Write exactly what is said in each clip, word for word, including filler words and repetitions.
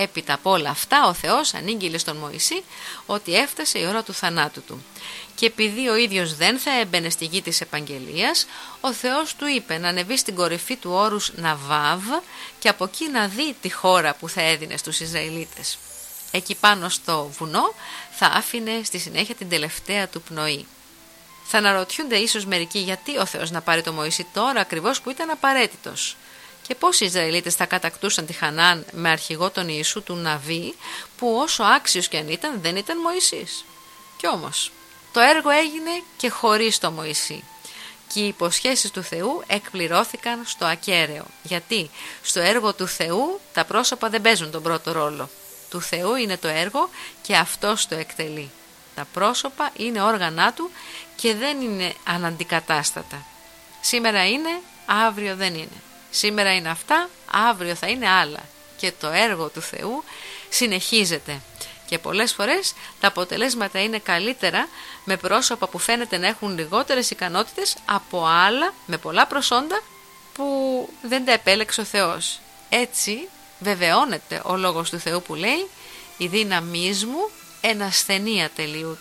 Έπειτα από όλα αυτά ο Θεός ανήγγειλε στον Μωυσή ότι έφτασε η ώρα του θανάτου του. Και επειδή ο ίδιος δεν θα έμπαινε στη γη της επαγγελίας, ο Θεός του είπε να ανεβεί στην κορυφή του όρους Ναβάβ και από εκεί να δει τη χώρα που θα έδινε στους Ισραηλίτες. Εκεί πάνω στο βουνό θα άφηνε στη συνέχεια την τελευταία του πνοή. Θα αναρωτιούνται ίσως μερικοί γιατί ο Θεός να πάρει το Μωυσή τώρα ακριβώς που ήταν απαραίτητος. Και πώς οι Ισραηλίτες θα κατακτούσαν τη Χαναάν με αρχηγό τον Ιησού του Ναβί, που όσο άξιος κι αν ήταν δεν ήταν Μωυσής. Κι όμως το έργο έγινε και χωρίς το Μωυσή. Και οι υποσχέσεις του Θεού εκπληρώθηκαν στο ακέραιο. Γιατί στο έργο του Θεού τα πρόσωπα δεν παίζουν τον πρώτο ρόλο. Του Θεού είναι το έργο και Αυτός το εκτελεί. Τα πρόσωπα είναι όργανά Του και δεν είναι αναντικατάστατα. Σήμερα είναι, αύριο δεν είναι. Σήμερα είναι αυτά, αύριο θα είναι άλλα. Και το έργο του Θεού συνεχίζεται. Και πολλές φορές τα αποτελέσματα είναι καλύτερα με πρόσωπα που φαίνεται να έχουν λιγότερες ικανότητες από άλλα με πολλά προσόντα που δεν τα επέλεξε ο Θεός. Έτσι βεβαιώνεται ο λόγος του Θεού που λέει «Η δύναμή μου εν ασθενεία τελειούται».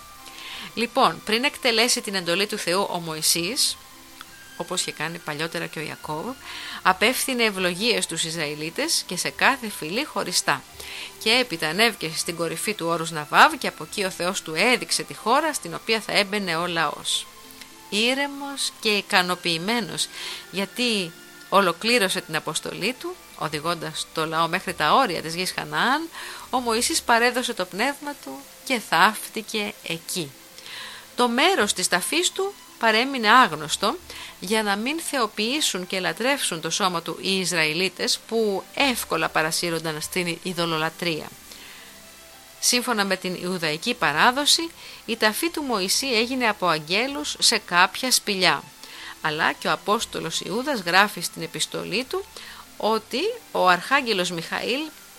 Λοιπόν, πριν εκτελέσει την εντολή του Θεού ο Μωυσής, όπως είχε κάνει παλιότερα και ο Ιακώβ, απέφθινε ευλογίες στους Ισραηλίτες και σε κάθε φυλή χωριστά. Και έπειτα ανέβηκε στην κορυφή του όρους Ναβάβ και από εκεί ο Θεός του έδειξε τη χώρα στην οποία θα έμπαινε ο λαός. Ήρεμος και ικανοποιημένος, γιατί ολοκλήρωσε την αποστολή του, οδηγώντας το λαό μέχρι τα όρια της γης Χαναάν, ο Μωυσής παρέδωσε το πνεύμα του και θαύτηκε εκεί. Το μέρος της ταφής του παρέμεινε άγνωστο για να μην θεοποιήσουν και λατρεύσουν το σώμα του οι Ισραηλίτες που εύκολα παρασύρονταν στην ειδωλολατρεία. Σύμφωνα με την Ιουδαϊκή παράδοση, η ταφή του Μωυσή έγινε από αγγέλους σε κάποια σπηλιά. Αλλά και ο Απόστολος Ιούδας γράφει στην επιστολή του ότι ο Αρχάγγελος Μιχαήλ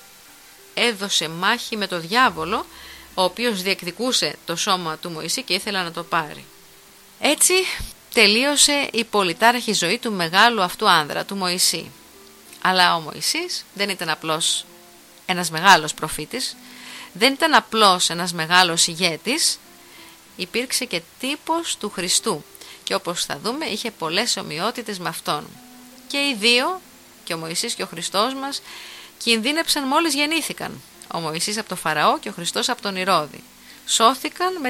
έδωσε μάχη με το διάβολο, ο οποίος διεκδικούσε το σώμα του Μωυσή και ήθελε να το πάρει. Έτσι τελείωσε η πολυτάρχη ζωή του μεγάλου αυτού άνδρα, του Μωυσή. Αλλά ο Μωυσής δεν ήταν απλώς ένας μεγάλος προφήτης, δεν ήταν απλώς ένας μεγάλος ηγέτης, υπήρξε και τύπος του Χριστού και όπως θα δούμε είχε πολλές ομοιότητες με αυτόν. Και οι δύο, και ο Μωυσής και ο Χριστός μας, κινδύνεψαν μόλις γεννήθηκαν. Ο Μωυσής από το Φαραώ και ο Χριστός από τον Ηρώδη. Σώθηκαν με